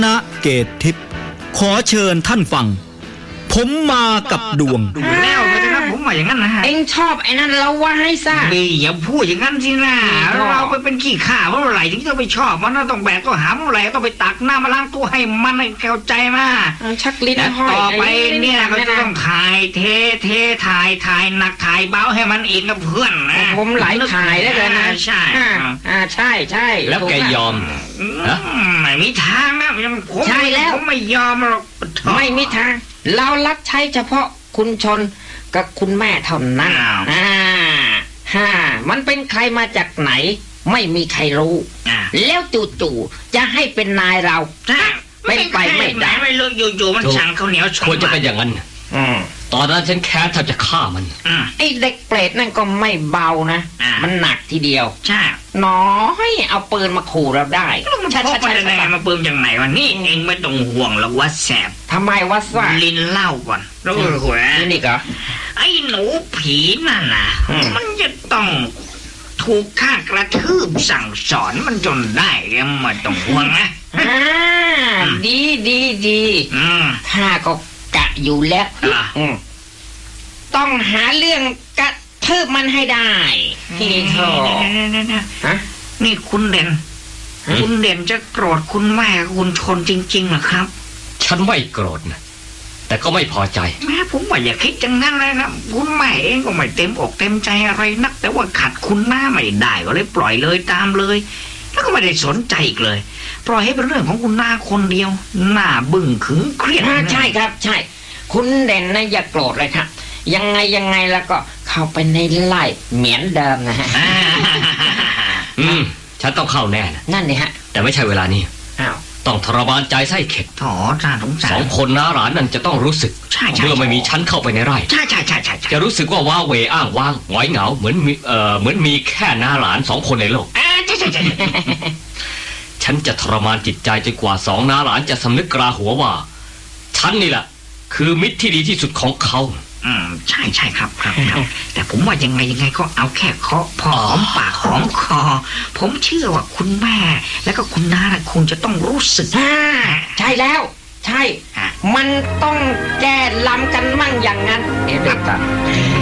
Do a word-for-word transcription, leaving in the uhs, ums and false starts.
ณะเกตทิพย์ขอเชิญท่านฟังผมมากับดวงดูแล้วเพราะฉะนั้นผมว่าอย่างนั้นนะฮะเอ็งชอบไอ้นั่นเราว่าให้ซะนี่อย่าพูดอย่างนั้นสินะเราไปเป็นขี้ข่าเมื่อไหร่ถึงจะไปชอบมันต้องแบกก็หาเมื่อไหร่ต้องไปตักน้ำมาล้างตัวให้มันเข้าใจมาชักลิ้นห้อยต่อไปเนี่ยก็จะต้องถ่ายเทเทถ่ายถ่ายหนักถ่ายเบาให้มันอีกนะเพื่อนนะผมหลายถ่ายแล้วกันนะใช่อ่าใช่ใช่แล้วแกยอมไม่มีทางนะผมใช่แล้วผมไม่ยอมหรอกไม่มีทางเรารับใช้เฉพาะคุณชนกับคุณแม่เท่านั้นอ่าฮ่ามันเป็นใครมาจากไหนไม่มีใครรู้แล้วจู่ๆจะให้เป็นนายเราเป็นไปไม่ได้ไม่รู้อยู่ๆมันสั่งข้าวเหนียวชนควรจะเป็นอย่างนั้นตอนนั้นฉันแค้นแทบจะฆ่ามันไอ้เด็กเปรตนั่นก็ไม่เบานะมันหนักทีเดียวใช่น้อยเอาปืนมาขู่เราได้ชัดๆๆๆมาปืนจากไหนวะนี่เองไม่ต้องห่วงหรอกว่าแสบทำไมวะซะลิ้นเล่าก่อนรู้หัวนี่เหรอไอ้หนูผีนั่นน่ะมันจะต้องถูกข้ากระทืบสั่งสอนมันจนได้ยังไม่ต้องห่วงนะดีดีดีข้าก็กะอยู่แล้วต้องหาเรื่องกระทืบมันให้ได้นี่โธ่นี่คุณเด่นคุณเด่นจะโกรธคุณแม่คุณชนจริงๆเหรอครับฉันไม่โกรธนะแต่ก็ไม่พอใจแม่ผมว่าอย่าคิดจังนั้นเลยนะคุณแม่เองก็ไม่เต็มอกเต็มใจอะไรนักแต่ว่าขัดคุณหน้าไม่ได้ก็เลยปล่อยเลยตามเลยแล้วก็ไม่ได้สนใจอีกเลยปล่อยให้เป็นเรื่องของคุณหน้าคนเดียวหน้าบึ้งขึงเครียดใช่ครับใช่คุณเด่นนะอย่าโกรธเลยครับยังไงยังไงแล้วก็เข้าไปในไล่เหมือนเดิมนะฮะอืมฉันต้องเข้าแน่นะนั่นนี่ฮะแต่ไม่ใช่เวลานี้อ้าวต้องทรมานใจไส้เข็ดถอจ้าสงสารสองคนน้าหลานนั่นจะต้องรู้สึกเมื่อไม่มีฉันเข้าไปในไร่ใช่ใช่ใช่ใช่จะรู้สึกว่าว้าเวอ้างว้างหงอยเหงาเหมือนมีเอ่อเหมือนมีแค่น้าหลานสองคนในโลกใช่ใช่ใช่ฉันจะทรมานจิตใจจนกว่าสองน้าหลานจะสำนึกกราหัวว่าฉันนี่แหละคือมิตรที่ดีที่สุดของเขาอืมใช่ใช่ครับครับครับแต่ผมว่ายังไงยังไงก็เอาแค่เคาะพอหอมปากหอมคอผมเชื่อว่าคุณแม่แล้วก็คุณน้าคงจะต้องรู้สึกใช่แล้วใช่มันต้องแก้ลำกันมั่งอย่างนั้นเอ๊ะเด็ก